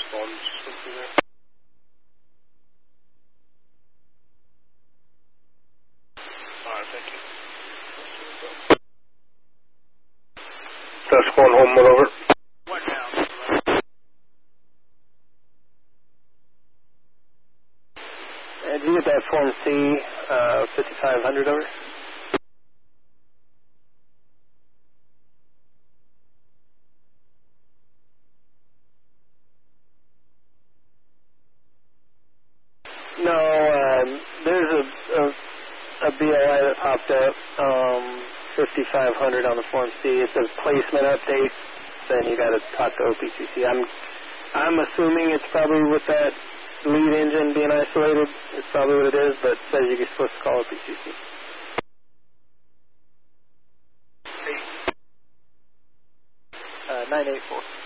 respond something there. Alright, thank you. That's going home, over. What now? Did you get that Form C, 5500 over? No, there's a BLI that popped up, 5500 on the Form C. It says placement update. Then you got to talk to OPCC. I'm assuming it's probably with that lead engine being isolated. It's probably what it is, but it says you're supposed to call OPCC. 984.